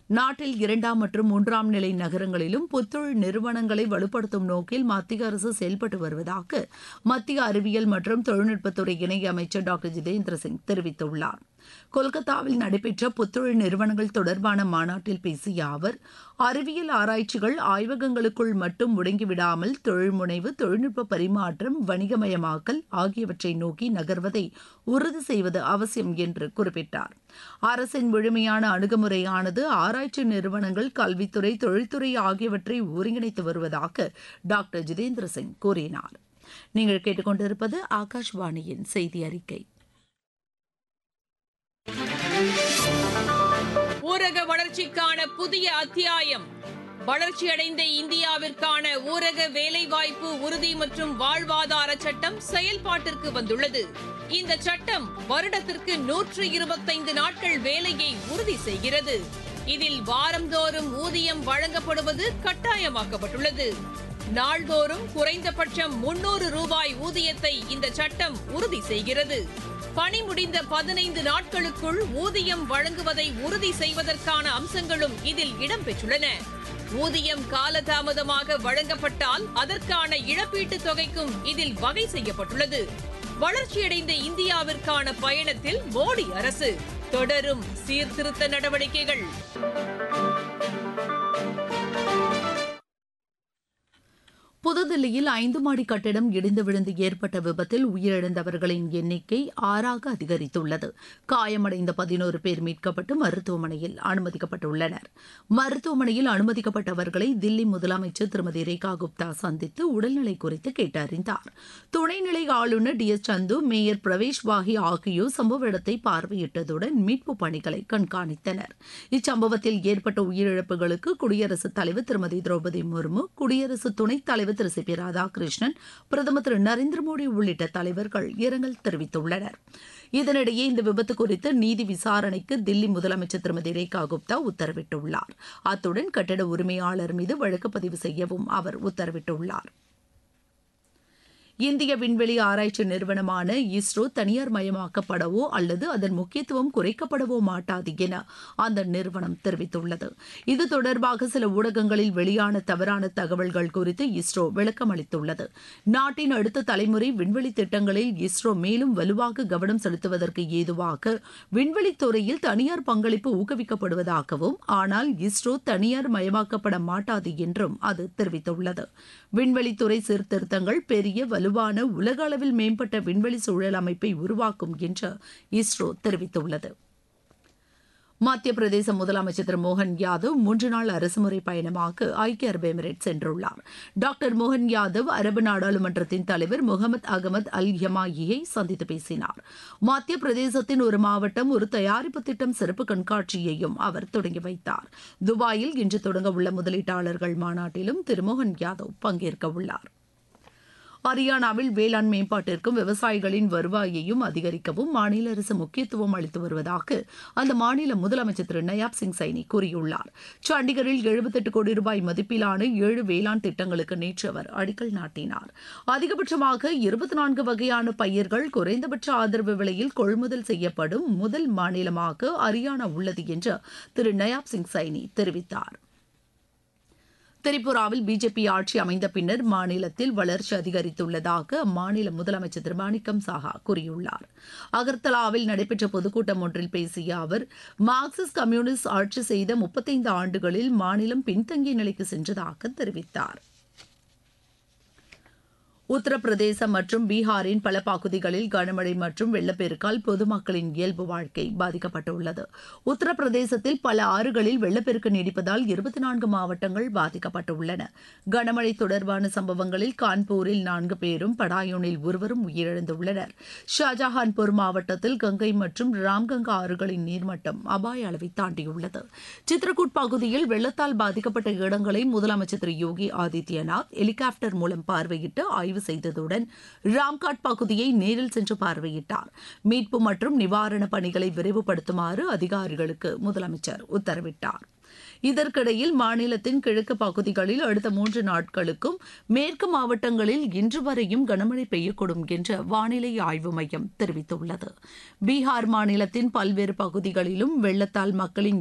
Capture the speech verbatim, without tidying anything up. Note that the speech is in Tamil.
நாட்டில் இரண்டாம் மற்றும் மூன்றாம் நிலை நகரங்களிலும் புத்தொழில் நிறுவனங்களை வலுப்படுத்தும் நோக்கில் மத்திய அரசு செயல்பட்டு வருவதாக மத்திய அறிவியல் மற்றும் தொழில்நுட்பத்துறை இணையமைச்சர் டாக்டர் ஜிதேந்திர சிங் தெரிவித்துள்ளார். கொல்கத்தாவில் நடைபெற்ற புத்தொழில் நிறுவனங்கள் தொடர்பான மாநாட்டில் பேசிய அவர், அறிவியல் ஆராய்ச்சிகள் ஆய்வகங்களுக்குள் மட்டும் முடங்கிவிடாமல் தொழில் முனைவு, தொழில்நுட்ப பரிமாற்றம், வணிகமயமாக்கல் ஆகியவற்றை நோக்கி நகர்வதை உறுதி செய்வது அவசியம் என்று குறிப்பிட்டார். அரசின் முழுமையான அணுகுமுறையானது ஆராய்ச்சி நிறுவனங்கள், கல்வித்துறை, தொழில்துறை ஆகியவற்றை ஒருங்கிணைத்து வருவதாக டாக்டர் ஜிதேந்திர சிங் கூறினார். நீங்கள் கேட்டுக்கொண்டிருப்பது ஆகாஷ்வாணியின் செய்தி அறிக்கை. ஊரக வளர்ச்சிக்கான புதிய அத்தியாயம். வளர்ச்சியடைந்த இந்தியாவிற்கான ஊரக வேலைவாய்ப்பு உறுதி மற்றும் வாழ்வாதார சட்டம் செயல்பாட்டிற்கு வந்துள்ளது. இந்த சட்டம் வருடத்திற்கு நூற்று இருபத்தைந்து நாட்கள் வேலையை உறுதி செய்கிறது. இதில் வாரந்தோறும் ஊதியம் வழங்கப்படுவது கட்டாயமாக்கப்பட்டுள்ளது. நாள்தோறும் குறைந்தபட்சம் முன்னூறு ரூபாய் ஊதியத்தை இந்த சட்டம் உறுதி செய்கிறது. பணி முடிந்த பதினைந்து நாட்களுக்குள் ஊதியம் வழங்குவதை உறுதி செய்வதற்கான அம்சங்களும் இதில் இடம்பெற்றுள்ளன. ஊதியம் காலதாமதமாக வழங்கப்பட்டால் அதற்கான இழப்பீட்டுத் தொகைக்கும் இதில் வகை செய்யப்பட்டுள்ளது. வளர்ச்சியடைந்த இந்தியாவிற்கான பயணத்தில் மோடி அரசு தொடரும் சீர்திருத்த நடவடிக்கைகள். புதுதில்லியில் ஐந்து மாடி கட்டிடம் இடிந்து விழுந்து ஏற்பட்ட விபத்தில் உயிரிழந்தவர்களின் எண்ணிக்கை ஆறாக அதிகரித்துள்ளது. காயமடைந்த பதினோரு பேர் மீட்கப்பட்டு மருத்துவமனையில் அனுமதிக்கப்பட்டுள்ளனர். மருத்துவமனையில் அனுமதிக்கப்பட்டவர்களை தில்லி முதலமைச்சர் திருமதி ரேகா குப்தா சந்தித்து உடல்நிலை குறித்து கேட்டறிந்தார். துணைநிலை ஆளுநர் டி எஸ் சந்து, மேயர் பிரவேஷ் வாஹி ஆகியோர் சம்பவ இடத்தை பார்வையிட்டதுடன் மீட்புப் பணிகளை கண்காணித்தனர். இச்சம்பவத்தில் ஏற்பட்ட உயிரிழப்புகளுக்கு குடியரசுத் தலைவர் திருமதி திரௌபதி முர்மு, குடியரசு துணைத் தலைவர் திரு சி பி ராதாகிருஷ்ணன், பிரதமர் திரு நரேந்திர மோடி உள்ளிட்ட தலைவர்கள் இரங்கல் தெரிவித்துள்ளனர். இதனிடையே இந்த விபத்து குறித்து நீதி விசாரணைக்கு தில்லி முதலமைச்சர் திருமதி ரேகா குப்தா உத்தரவிட்டுள்ளார். அத்துடன் கட்டட உரிமையாளர் மீது வழக்கு பதிவு செய்யவும் அவர் உத்தரவிட்டுள்ளார். இந்திய விண்வெளி ஆராய்ச்சி நிறுவனமான இஸ்ரோ தனியார் மயமாக்கப்படவோ அல்லது அதன் முக்கியத்துவம் குறைக்கப்படவோ மாட்டாது என அந்த நிறுவனம் தெரிவித்துள்ளது. இது தொடர்பாக சில ஊடகங்களில் வெளியான தவறான தகவல்கள் குறித்து இஸ்ரோ விளக்கம் அளித்துள்ளது. நாட்டின் அடுத்த தலைமுறை விண்வெளி திட்டங்களில் இஸ்ரோ மேலும் வலுவாக கவனம் செலுத்துவதற்கு ஏதுவாக விண்வெளித்துறையில் தனியார் பங்களிப்பு ஊக்குவிக்கப்படுவதாகவும், ஆனால் இஸ்ரோ தனியார் மயமாக்கப்பட மாட்டாது என்றும் அது தெரிவித்துள்ளது. விண்வெளித்துறை சீர்திருத்தங்கள் பெரிய வலுவான உலக அளவில் மேம்பட்ட விண்வெளி சூழல் அமைப்பை உருவாக்கும் என்று இஸ்ரோ தெரிவித்துள்ளது. மத்திய பிரதேச முதலமைச்சர் திரு மோகன் யாதவ் மூன்று நாள் அரசுமுறை பயணமாக ஐக்கிய அரபு எமிரேட் சென்றுள்ளார். டாக்டர் மோகன் யாதவ் அரபு நாடாளுமன்றத்தின் தலைவர் முகமது அகமது அல் யமாயியை சந்தித்து பேசினார். மத்திய பிரதேசத்தின் ஒரு மாவட்டம் ஒரு தயாரிப்பு திட்டம் சிறப்பு கண்காட்சியையும் அவர் தொடங்கி வைத்தார். துபாயில் இன்று தொடங்க உள்ள முதலீட்டாளர்கள் மாநாட்டிலும் திரு மோகன் யாதவ் பங்கேற்க உள்ளார். ஹரியானாவில் வேளாண் மேம்பாட்டிற்கும் விவசாயிகளின் வருவாயையும் அதிகரிக்கவும் மாநில அரசு முக்கியத்துவம் அளித்து வருவதாக அந்த மாநில முதலமைச்சர் திரு நயாப் சிங் சைனி கூறியுள்ளார். சண்டிகரில் எழுபத்தெட்டு கோடி ரூபாய் மதிப்பிலான ஏழு வேளாண் திட்டங்களுக்கு நேற்று அவர் அடிக்கல் நாட்டினார். அதிகபட்சமாக இருபத்தி நான்கு வகையான பயிர்கள் குறைந்தபட்ச ஆதரவு விலையில் கொள்முதல் செய்யப்படும் முதல் மாநிலமாக ஹரியானா உள்ளது என்று திரு நயாப் சிங் சைனி தெரிவித்தார். திரிபுராவில் பிஜேபி ஆட்சி அமைந்த பின்னர் மாநிலத்தில் வளர்ச்சி அதிகரித்துள்ளதாக அம்மாநில முதலமைச்சர் திரு மாணிக்கம் சாஹா கூறியுள்ளார். அகர்தலாவில் நடைபெற்ற பொதுக்கூட்டம் ஒன்றில் பேசிய அவர், மார்க்சிஸ்ட் கம்யூனிஸ்ட் ஆட்சி செய்த முப்பத்தைந்து ஆண்டுகளில் மாநிலம் பின்தங்கிய நிலைக்கு சென்றதாக தெரிவித்தார். உத்தரப்பிரதேசம் மற்றும் பீகாரின் பல பகுதிகளில் கனமழை மற்றும் வெள்ளப்பெருக்கால் பொதுமக்களின் இயல்பு வாழ்க்கை பாதிக்கப்பட்டுள்ளது. உத்தரப்பிரதேசத்தில் பல ஆறுகளில் வெள்ளப்பெருக்கு நீடிப்பதால் இருபத்தி நான்கு மாவட்டங்கள் பாதிக்கப்பட்டுள்ளன. கனமழை தொடர்பான சம்பவங்களில் கான்பூரில் நான்கு பேரும், படாயூனில் ஒருவரும் உயிரிழந்துள்ளனர். ஷாஜஹான்பூர் மாவட்டத்தில் கங்கை மற்றும் ராம்கங்கா ஆறுகளின் நீர்மட்டம் அபாய அளவை தாண்டியுள்ளது. சித்ரகூட் பகுதியில் வெள்ளத்தால் பாதிக்கப்பட்ட இடங்களை முதலமைச்சர் திரு யோகி ஆதித்யநாத் ஹெலிகாப்டர் மூலம் பார்வையிட்டு ஆய்வு செய்ததுடன் ராம்காட் பகுதியை நேரில் சென்று பார்வையிட்டார். மீட்பு மற்றும் நிவாரணப் பணிகளை விரைவுபடுத்துமாறு அதிகாரிகளுக்கு முதலமைச்சர் உத்தரவிட்டார். இதற்கிடையில் மாநிலத்தின் கிழக்கு பகுதிகளில் அடுத்த மூன்று நாட்களுக்கும் மேற்கு மாவட்டங்களில் இன்று வரையும் கனமழை பெய்யக்கூடும் என்று வானிலை ஆய்வு மையம் தெரிவித்துள்ளது. பீகார் மாநிலத்தின் பல்வேறு பகுதிகளிலும் வெள்ளத்தால் மக்களின்